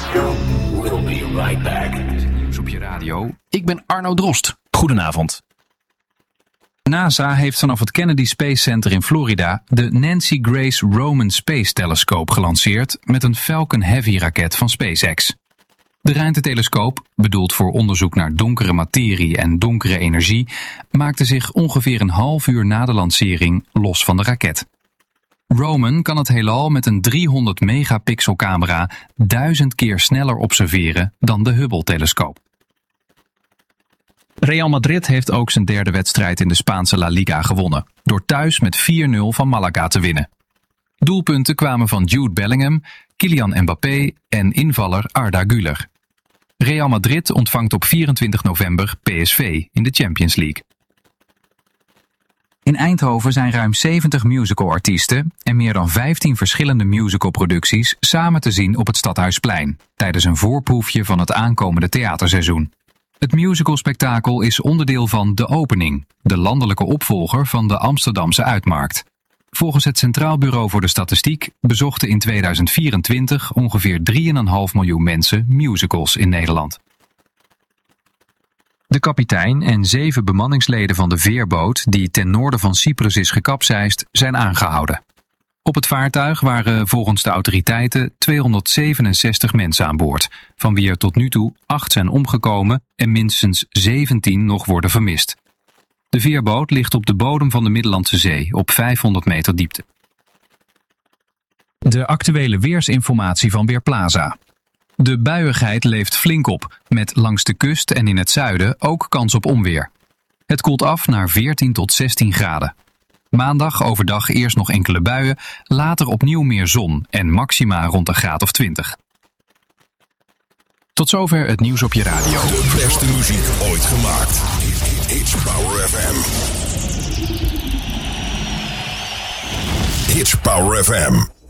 We'll be right back. Nieuws op je radio. Ik ben Arno Drost. Goedenavond. NASA heeft vanaf het Kennedy Space Center in Florida de Nancy Grace Roman Space Telescope gelanceerd met een Falcon Heavy raket van SpaceX. De ruimtetelescoop, bedoeld voor onderzoek naar donkere materie en donkere energie, maakte zich ongeveer een half uur na de lancering los van de raket. Roman kan het heelal met een 300 megapixel camera 1000 keer sneller observeren dan de Hubble-telescoop. Real Madrid heeft ook zijn derde wedstrijd in de Spaanse La Liga gewonnen, door thuis met 4-0 van Malaga te winnen. Doelpunten kwamen van Jude Bellingham, Kylian Mbappé en invaller Arda Güler. Real Madrid ontvangt op 24 november PSV in de Champions League. In Eindhoven zijn ruim 70 musicalartiesten en meer dan 15 verschillende musicalproducties samen te zien op het Stadhuisplein, tijdens een voorproefje van het aankomende theaterseizoen. Het musicalspektakel is onderdeel van De Opening, de landelijke opvolger van de Amsterdamse Uitmarkt. Volgens het Centraal Bureau voor de Statistiek bezochten in 2024 ongeveer 3,5 miljoen mensen musicals in Nederland. De kapitein en 7 bemanningsleden van de veerboot die ten noorden van Cyprus is gekapseist zijn aangehouden. Op het vaartuig waren volgens de autoriteiten 267 mensen aan boord, van wie er tot nu toe 8 zijn omgekomen en minstens 17 nog worden vermist. De veerboot ligt op de bodem van de Middellandse Zee op 500 meter diepte. De actuele weersinformatie van Weerplaza. De buiigheid leeft flink op, met langs de kust en in het zuiden ook kans op onweer. Het koelt af naar 14 tot 16 graden. Maandag overdag eerst nog enkele buien, later opnieuw meer zon en maxima rond een graad of 20. Tot zover het nieuws op je radio. De beste muziek ooit gemaakt. It's Power FM. It's Power FM.